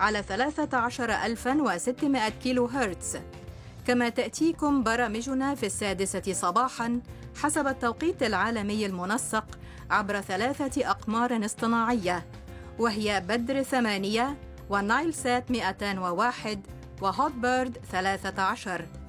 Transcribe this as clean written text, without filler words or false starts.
على 13600 كيلو هرتز. كما تأتيكم برامجنا في 6 صباحاً حسب التوقيت العالمي المنسق عبر 3 أقمار اصطناعية، وهي بدر 8 ونايل سات 201 وهوت بيرد 13.